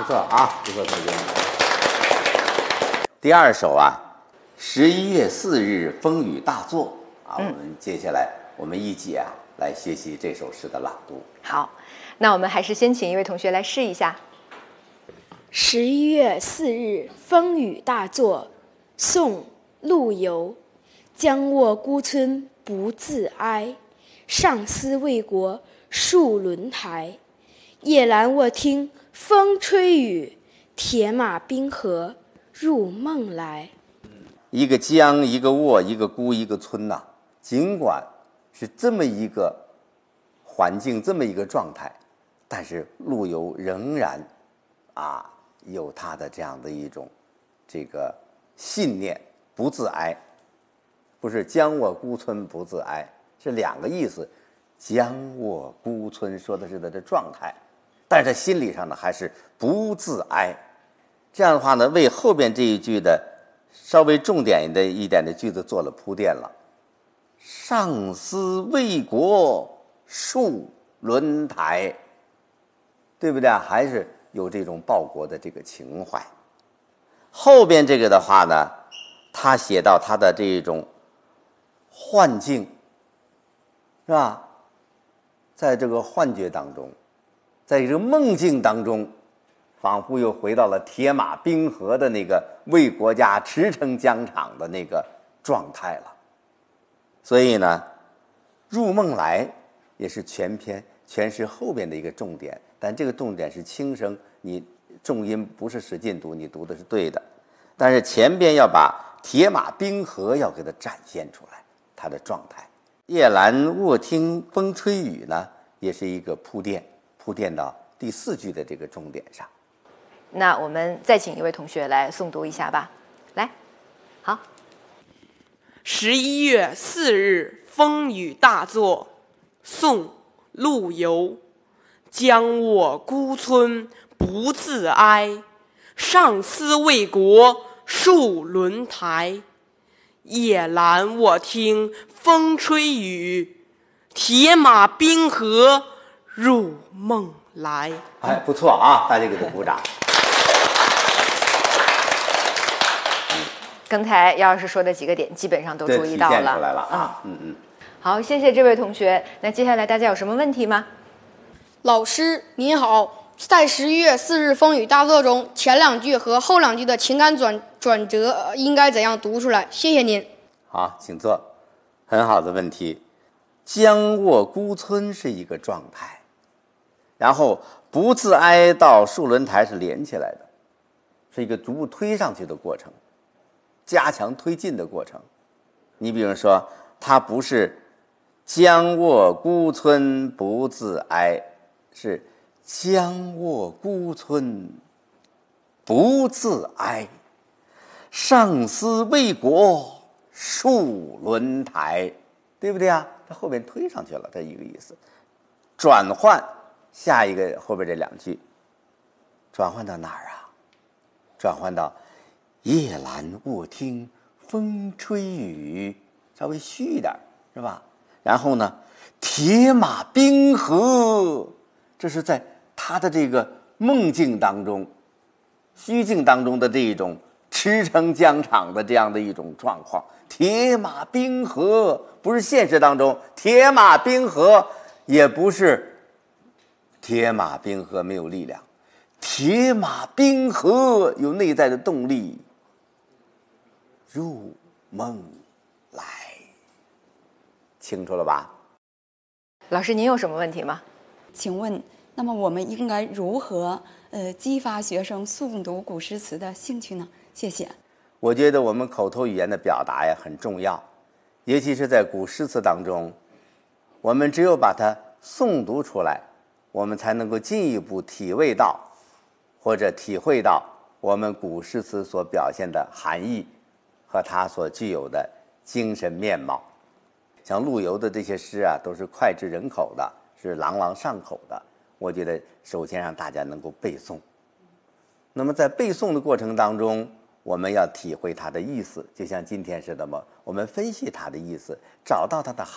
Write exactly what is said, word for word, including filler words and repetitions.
错啊，不错，同学。第二首啊，十一月四日风雨大作啊，我们接下来我们一起啊来学习这首诗的朗读。 好，那我们还是先请一位同学来试一下。 十一月四日风雨大作，宋·陆游。将卧孤村不自哀，上思为国戍轮台。夜阑卧听风吹雨，铁马冰河入梦来。 一个江，一个卧，一个孤，一个村呐、啊。尽管是这么一个环境，这么一个状态，但是陆游仍然啊有他的这样的一种这个信念，不自哀。不是将卧孤村不自哀，是两个意思。将卧孤村说的是他的状态，但是他心理上呢还是不自哀。这样的话呢，为后边这一句的稍微重点的一点的句子做了铺垫了。上思为国戍轮台，对不对？还是有这种报国的这个情怀。后边这个的话呢，他写到他的这种幻境，是吧？在这个幻觉当中，在这个梦境当中，仿佛又回到了铁马冰河的那个为国家驰骋疆场的那个状态了。所以呢，入梦来也是全篇全诗后边的一个重点，但这个重点是轻声，你重音不是使劲读，你读的是对的。但是前边要把铁马冰河要给它展现出来，它的状态。夜阑卧听风吹雨呢，也是一个铺垫，铺垫到第四句的这个重点上。 那我们再请一位同学来诵读一下吧。来，好。 十一月四日风雨大作，宋·陆游。将卧孤村不自哀，上思为国戍轮台。夜阑卧听风吹雨，铁马冰河入梦来。 哎，不错啊，大家给他鼓掌。 刚才姚老师说的几个点基本上都注意到了， 体现出来了啊。嗯嗯。 好，谢谢这位同学。那接下来大家有什么问题吗？ 老师您好，在十一月四日风雨大作中，前两句和后两句的情感转转折应该怎样读出来？谢谢您。 好，请坐。很好的问题。将卧孤村是一个状态，然后不自哀到戍轮台是连起来的，是一个逐步推上去的过程，加强推进的过程。你比如说，它不是将卧孤村不自哀，是将卧孤村不自哀，上思为国戍轮台，对不对啊？它后边推上去了，这一个意思。转换下一个后边这两句，转换到哪儿啊？转换到夜阑卧听风吹雨，稍微虚一点，是吧？然后呢，铁马冰河，这是在他的这个梦境当中、虚境当中的这一种驰骋疆场的这样的一种状况。铁马冰河不是现实当中，铁马冰河也不是铁马冰河没有力量，铁马冰河有内在的动力，入梦来。清楚了吧？ 老师您有什么问题吗？ 请问那么我们应该如何呃激发学生诵读古诗词的兴趣呢？谢谢。 我觉得我们口头语言的表达呀很重要，尤其是在古诗词当中，我们只有把它诵读出来，我们才能够进一步体味到或者体会到我们古诗词所表现的含义和它所具有的精神面貌。像陆游的这些诗啊，都是脍炙人口的，是朗朗上口的。我觉得首先让大家能够背诵，那么在背诵的过程当中，我们要体会它的意思，就像今天似的嘛，我们分析它的意思，找到它的含义。